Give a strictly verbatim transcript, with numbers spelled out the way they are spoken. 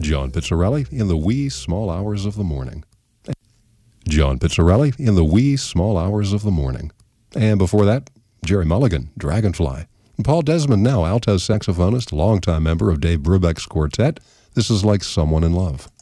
John Pizzarelli in the wee small hours of the morning. John Pizzarelli in the wee small hours of the morning. And before that, Jerry Mulligan, Dragonfly. And Paul Desmond, now alto saxophonist, longtime member of Dave Brubeck's quartet. This is Like Someone in Love.